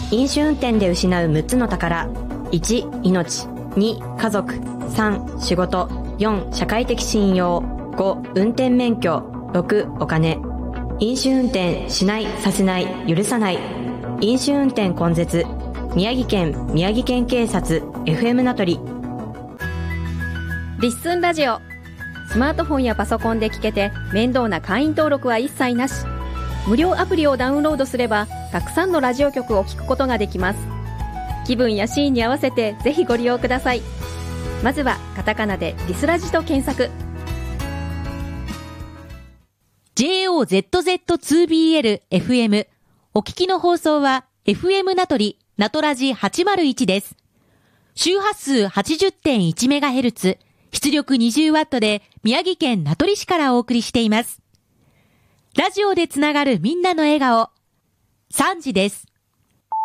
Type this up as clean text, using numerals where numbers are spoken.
飲酒運転で失う6つの宝。1、命。2、家族。3、仕事。4、社会的信用。5、運転免許。6、お金。飲酒運転しない、させない、許さない。飲酒運転根絶。宮城県警察 FM 名取。 リッスンラジオ。スマートフォンやパソコンで聞けて面倒な会員登録は一切なし。無料アプリをダウンロードすればたくさんのラジオ局を聞くことができます。気分やシーンに合わせてぜひご利用ください。まずはカタカナでリスラジと検索。 JOZZ2BL FM お聞きの放送は FM 名取ナトラジ801です。周波数 80.1MHz 出力 20W で宮城県名取市からお送りしています。ラジオでつながるみんなの笑顔、3時です。